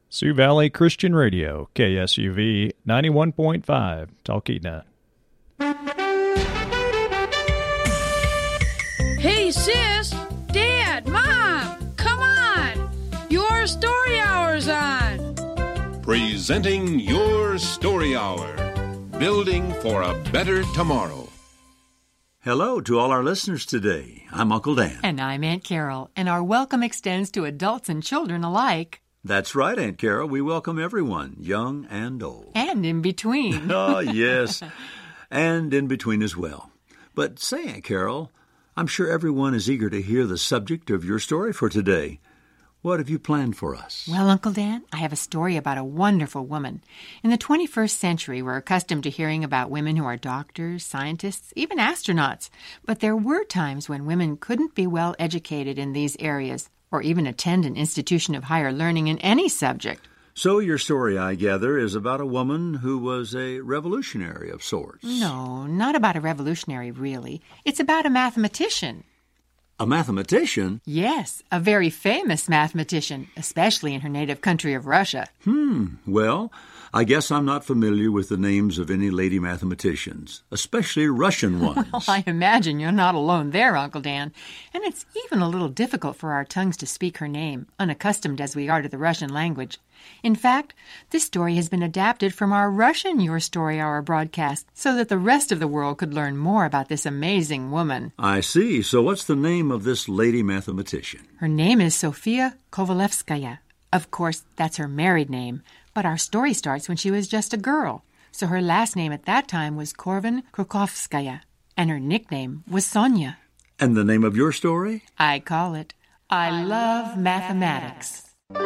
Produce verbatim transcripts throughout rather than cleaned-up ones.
Sioux Valley Christian Radio, K S U V ninety-one point five, Talkeetna. Hey, sis! Dad! Mom! Come on! Your story hour's on! Presenting Your Story Hour. Building for a better tomorrow. Hello to all our listeners today. I'm Uncle Dan. And I'm Aunt Carol, and our welcome extends to adults and children alike. That's right, Aunt Carol. We welcome everyone, young and old. And in between. Oh, yes. And in between as well. But say, Aunt Carol, I'm sure everyone is eager to hear the subject of your story for today. What have you planned for us? Well, Uncle Dan, I have a story about a wonderful woman. In the twenty-first century, we're accustomed to hearing about women who are doctors, scientists, even astronauts. But there were times when women couldn't be well educated in these areas, or even attend an institution of higher learning in any subject. So your story, I gather, is about a woman who was a revolutionary of sorts. No, not about a revolutionary, really. It's about a mathematician. A mathematician? Yes, a very famous mathematician, especially in her native country of Russia. Hmm, well, I guess I'm not familiar with the names of any lady mathematicians, especially Russian ones. Well, I imagine you're not alone there, Uncle Dan. And it's even a little difficult for our tongues to speak her name, unaccustomed as we are to the Russian language. In fact, this story has been adapted from our Russian Your Story Hour broadcast so that the rest of the world could learn more about this amazing woman. I see. So what's the name of this lady mathematician? Her name is Sofia Kovalevskaya. Of course, that's her married name, but our story starts when she was just a girl. So her last name at that time was Korvin Krukovskaya, and her nickname was Sonia. And the name of your story? I call it I, I Love Mathematics.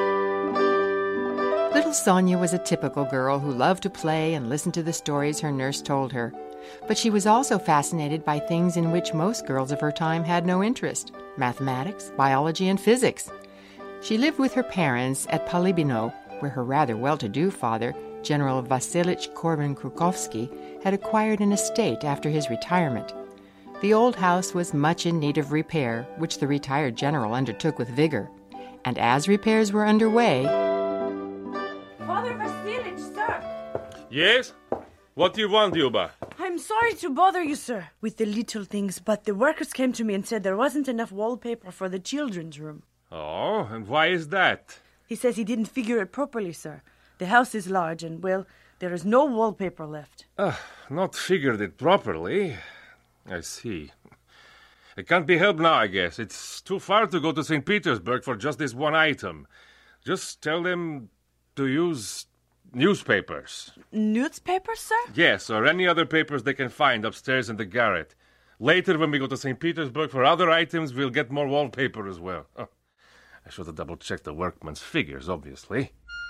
Little Sonia was a typical girl who loved to play and listen to the stories her nurse told her. But she was also fascinated by things in which most girls of her time had no interest: mathematics, biology, and physics. She lived with her parents at Polybino, where her rather well-to-do father, General Vasilich Korvin Krukovsky, had acquired an estate after his retirement. The old house was much in need of repair, which the retired general undertook with vigor. And as repairs were underway... Father Vasilich, sir! Yes? What do you want, Yuba? I'm sorry to bother you, sir, with the little things, but the workers came to me and said there wasn't enough wallpaper for the children's room. Oh, and why is that? He says he didn't figure it properly, sir. The house is large and, well, there is no wallpaper left. Uh, not figured it properly. I see. It can't be helped now, I guess. It's too far to go to Saint Petersburg for just this one item. Just tell them to use newspapers. Newspapers, sir? Yes, or any other papers they can find upstairs in the garret. Later, when we go to Saint Petersburg for other items, we'll get more wallpaper as well. Oh, I should have double-checked the workman's figures, obviously.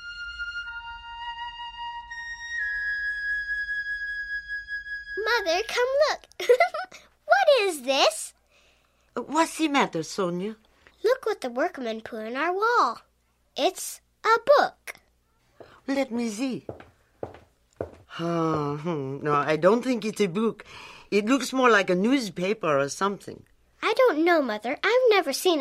Mother, come look. What is this? What's the matter, Sonia? Look what the workman put on our wall. It's a book. Let me see. Oh, no, I don't think it's a book. It looks more like a newspaper or something. I don't know, Mother. I've never seen